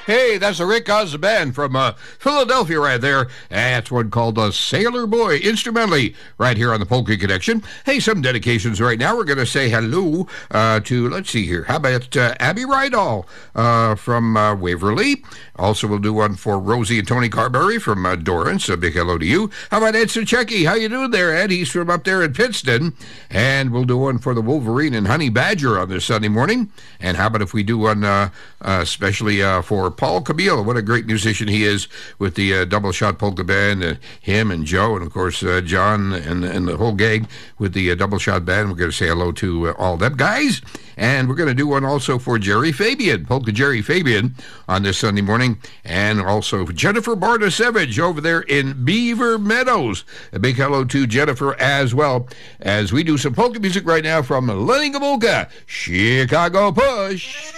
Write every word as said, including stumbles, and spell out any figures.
Hey, that's the Rick Oz Band from uh, Philadelphia right there. That's one called uh, Sailor Boy, instrumentally, right here on the Polka Connection. Hey, some dedications right now. We're going to say hello uh, to, let's see here, how about uh, Abby Rydall uh, from uh, Waverly. Also, we'll do one for Rosie and Tony Carberry from uh, Dorrance. A big hello to you. How about Ed Suchecki? How you doing there, Ed? He's from up there in Pittston. And we'll do one for the Wolverine and Honey Badger on this Sunday morning. And how about if we do one uh, uh, especially uh, for Paul Camille? What a great musician he is with the uh, Double Shot Polka Band. Uh, him and Joe, and of course uh, John and, and the whole gang with the uh, Double Shot Band. We're going to say hello to uh, all them guys. And we're going to do one also for Jerry Fabian, Polka Jerry Fabian, on this Sunday morning. And also Jennifer Bartasevich over there in Beaver Meadows. A big hello to Jennifer as well, as we do some polka music right now from Lenny Gomulka, Chicago Push.